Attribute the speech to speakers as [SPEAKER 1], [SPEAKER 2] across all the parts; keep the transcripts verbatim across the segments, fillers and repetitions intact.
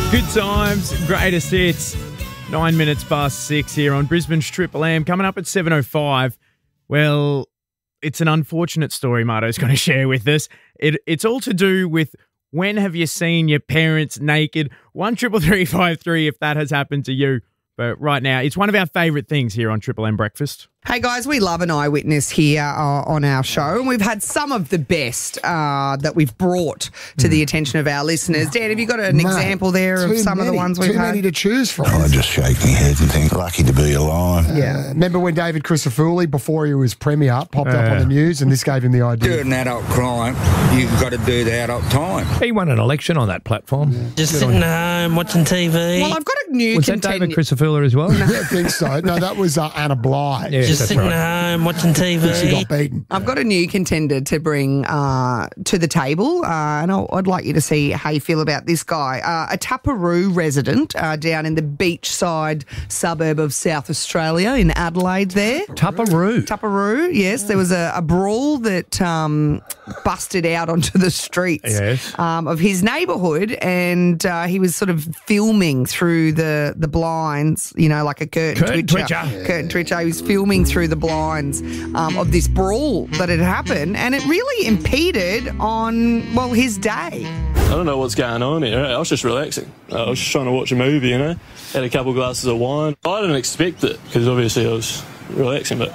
[SPEAKER 1] Good times, greatest hits. Nine minutes past six here on Brisbane's Triple M. Coming up at seven oh five. Well, it's an unfortunate story Marto's going to share with us. It, it's all to do with when have you seen your parents naked? One triple three five three if that has happened to you. But right now, it's one of our favourite things here on Triple M Breakfast.
[SPEAKER 2] Hey guys, we love an eyewitness here uh, on our show, and we've had some of the best uh, that we've brought to the attention of our listeners. Dan, have you got an
[SPEAKER 3] Mate,
[SPEAKER 2] example there of some
[SPEAKER 3] many,
[SPEAKER 2] of the ones we've
[SPEAKER 3] too
[SPEAKER 2] had?
[SPEAKER 3] Too many to choose from.
[SPEAKER 4] I just shake my head and think, lucky to be alive.
[SPEAKER 3] Yeah. Remember when David Crisafulli, before he was Premier, popped uh, up on the news, and this gave him the idea?
[SPEAKER 4] Do an adult crime, you've got to do the adult time.
[SPEAKER 5] He won an election on that platform.
[SPEAKER 6] Yeah. Just Good sitting at home watching T V.
[SPEAKER 2] Well, I've got a new
[SPEAKER 5] Was
[SPEAKER 2] contender.
[SPEAKER 5] that David Crisafulli as well?
[SPEAKER 3] No, I don't think so. No, that was uh, Anna Bligh.
[SPEAKER 5] Yeah,
[SPEAKER 6] Just sitting
[SPEAKER 5] right.
[SPEAKER 6] at home watching T V.
[SPEAKER 3] She got beaten.
[SPEAKER 2] I've got a new contender to bring uh, to the table, uh, and I'll, I'd like you to see how you feel about this guy. Uh, a Taparoo resident uh, down in the beachside suburb of South Australia in Adelaide there.
[SPEAKER 5] Taparoo.
[SPEAKER 2] Taparoo, yes. There was a, a brawl that um, busted out onto the streets
[SPEAKER 5] Yes.
[SPEAKER 2] um, of his neighbourhood, and uh, he was sort of filming through the, the blinds, you know, like a curtain,
[SPEAKER 5] Curtain
[SPEAKER 2] twitcher.
[SPEAKER 5] twitcher.
[SPEAKER 2] Curtain twitcher. He was filming through the blinds um, of this brawl that had happened, and it really impeded on, well, his day.
[SPEAKER 7] I don't know what's going on here. I was just relaxing. I was just trying to watch a movie, you know. Had a couple glasses of wine. I didn't expect it because obviously I was relaxing, but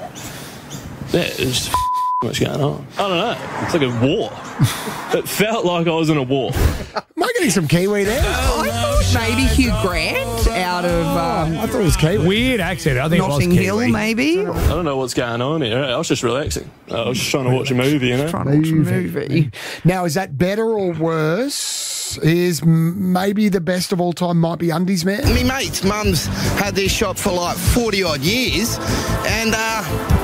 [SPEAKER 7] yeah, there's just much going on. I don't know. It's like a war. It felt like I was in a war.
[SPEAKER 3] Am I getting some Kiwi there?
[SPEAKER 2] I thought maybe Hugh Grant out of um,
[SPEAKER 3] I thought it was Kiwi.
[SPEAKER 5] Weird accent. I think
[SPEAKER 2] Notting
[SPEAKER 5] it was
[SPEAKER 2] Hill,
[SPEAKER 5] Kiwi.
[SPEAKER 2] maybe.
[SPEAKER 7] I don't know what's going on here. I was just relaxing. I was just trying to watch a movie, you know.
[SPEAKER 2] Trying to watch a movie.
[SPEAKER 3] Now, is that better or worse? Is m- maybe the best of all time might be Undies Man?
[SPEAKER 8] Me mate's mum's had this shop for like forty odd years, and uh,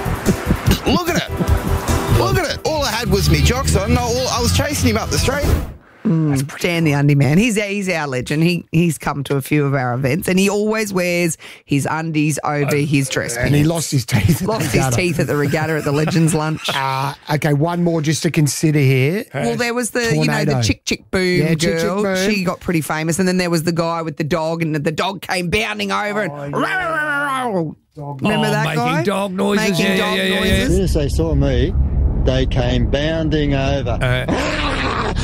[SPEAKER 8] look at it. Look at it. All I had was me jocks on. No, all, I was chasing him up the street.
[SPEAKER 2] Mm, Dan the Undie Man. He's he's our legend. He he's come to a few of our events, and he always wears his undies over his dress pants.
[SPEAKER 3] And he lost his teeth. At
[SPEAKER 2] Lost
[SPEAKER 3] the
[SPEAKER 2] his
[SPEAKER 3] regatta.
[SPEAKER 2] teeth at the regatta at the Legends lunch.
[SPEAKER 3] Uh, okay, one more just to consider here.
[SPEAKER 2] Well, there was the you know
[SPEAKER 3] Tornado.
[SPEAKER 2] the Chick Chick Boom
[SPEAKER 3] Yeah,
[SPEAKER 2] girl.
[SPEAKER 3] Chick Chick Boom.
[SPEAKER 2] She got pretty famous, and then there was the guy with the dog, and the dog came bounding over and. Remember
[SPEAKER 5] Oh,
[SPEAKER 2] that
[SPEAKER 5] making
[SPEAKER 2] guy?
[SPEAKER 5] dog noises.
[SPEAKER 2] Making
[SPEAKER 5] yeah,
[SPEAKER 2] dog
[SPEAKER 5] yeah, yeah, yeah,
[SPEAKER 2] noises.
[SPEAKER 5] yeah.
[SPEAKER 9] As soon as they saw me, they came bounding over.
[SPEAKER 5] Uh,